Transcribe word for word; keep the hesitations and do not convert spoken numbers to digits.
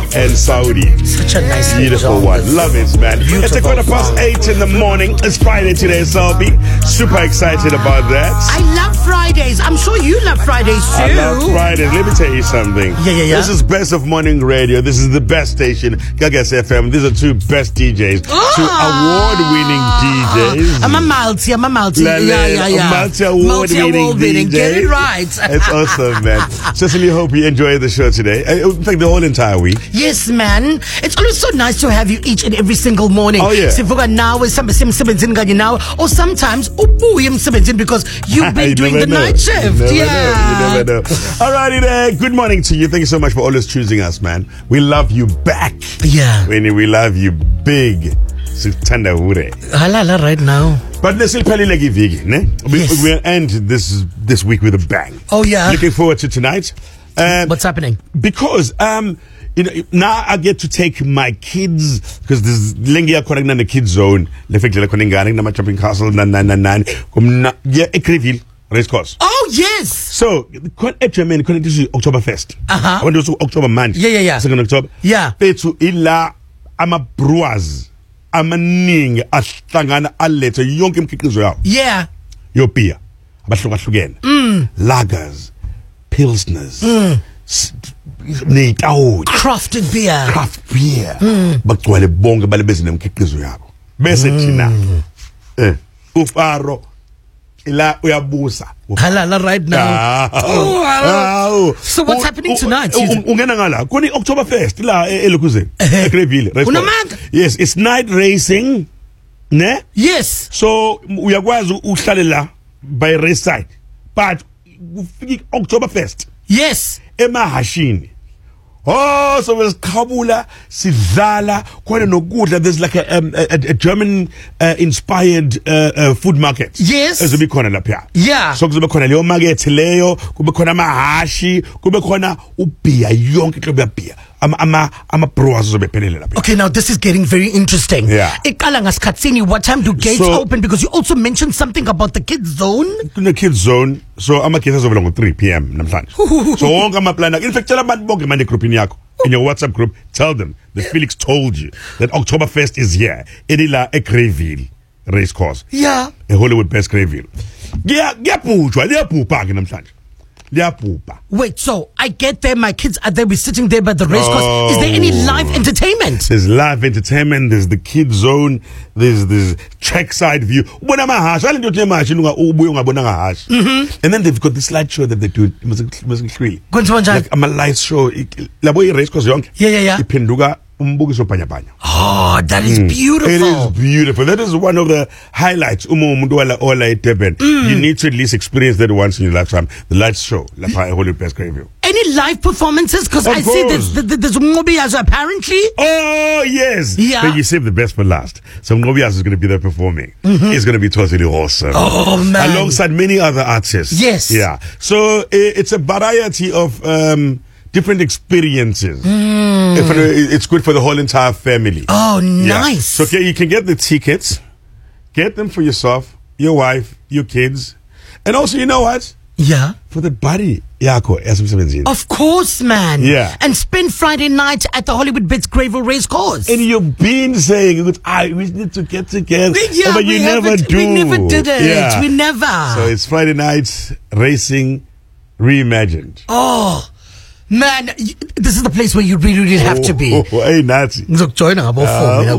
and Saudi. Such a nice Beautiful one. Love it, man. Beautiful It's a quarter past song. eight in the morning. It's Friday today, so I'll be super excited about that. I love Fridays. I'm sure you love Fridays too. I love Fridays. Let me tell you something. Yeah, yeah, yeah. This is Best of Morning Radio. This is the best station, Gagas F M. These are two best D Js. Oh. Two award-winning D Js. I'm a multi. I'm a multi. La- la- yeah, yeah, yeah. Multi-award-winning Multi-award-winning. D J. Get it right. It's awesome, man. Cecily, hope you enjoy the show today. Uh, In fact, the whole entire week. Yes, man. It's always so nice to have you each and every single morning. Oh, yeah. Sivuka now is some seventeen kanye now, or sometimes ubuye seventeen because you've been You doing never the know. night shift. You never yeah. know. You never know. Alrighty there. Good morning to you. Thank you so much for always choosing us, man. We love you back. Yeah. Winnie, we love you big. Sithanda hure. Halala right now. But let's phelile ke iviki, ne? We Yes. we'll end this this week with a bang. Oh, yeah. Looking forward to tonight. Um, What's happening? because um you know now I get to take my kids because this lengi yakhona kunana kids zone lefekile khona ingane kunama jumping castle na na na na kumna yeah eCreville race course. Oh, yes. So at Germany khona this is Oktoberfest. Uh-huh. Abantu so October month. Yeah, yeah, yeah. Second October. Yeah. Bethu ila ama brewers amaningi ahlangana alethe yonke imikhiqizo yawo. Yeah. Yo beer abahlukahlukene mm. lagers, pilsners, mm. ney'tawudi, Crafted beer. craft beer bagcwale bonke bale bezinemikhiqizo yabo bese thina eh ufaro ila uyabusa Halala right now. Oh, wow. So what's happening tonight? Ungena ngala kuni Oktoberfest la eLukuzeni eCreville. Unamanga? Yes, it's night racing, ne? Yes. So uyakwazi uhlale la by race side but ufika Oktoberfest Yes. emahashini. Oh, so wesikhabula sidlala khona nokudla. There's like a, um, a, a German uh, inspired uh, uh, food market. Yes. Ezobe khona lapha. Yeah. So kuzobe khona leyo market leyo, kube khona amahashi, kube khona ubhiya yonke inhlobo yabhiya. Ama ama ama brewers zobe phelele lapha. Okay, now this is getting very interesting. Yeah. Iqala ngasikhatsini, what time do gates So- open? Because you also mentioned something about the kids zone. Kune kids zone. So ama kids azovela ngo three p m namhlanje. So wonke ama plan. In fact, tell abantu bonke manje groupini yakho. In your WhatsApp group, tell them that Felix told you that Oktoberfest is here. Edila eCreville race course. Yeah. A Hollywood Best Creville. Giya giyaphushwa, liyaphupa ke namhlanje. Liyaphupa. Wait, so I get there, my kids are there, we're sitting there by the race course. Is there any live entertainment? There's live entertainment, there's the kids zone, there's this trackside view. Ubona amahashi, ale nto yemahashi lunga ubuye ungabonanga hashi. And then they've got this light show that they do. Like Kwenziwa njani? ama light show. Labo i race course yonke. Yeah, yeah, yeah. Iphenduka umbukiso bhanya bhanya. Oh, that is beautiful. It is beautiful. That is one of the highlights. Uma umuntu wala ola eDurban. You need to at least experience that once in your lifetime. The light show, lapha eHollywood Best Creville. Any live performances? Because Of I see course. there's, there's Ngobiyazo apparently. Oh yes, Yeah. But you saved the best for last. So Ngobiyazo is going to be there performing. It's going to be totally awesome. Oh, man. Alongside many other artists. Yes. Yeah. So i it's a variety of um, different experiences. If it- It's good for the whole entire family. Oh, Yeah. nice. So okay, you can get the tickets, get them for yourself, your wife, your kids, and also you know what? Yeah. For the body, yako yasemsebenzini. Of course, man. Yeah. And spend Friday night at the Hollywood Bits Greyville Race Course. And you've been saying, I we need to get together, Yeah, but you we never haven't- do. We never did it. Yeah. We never. So it's Friday nights racing reimagined. Oh, man, y- this is the place where you really, really have to be. Oh, oh, hey, Nazi. Ngizokujoyina ngabo four, Uh, mina.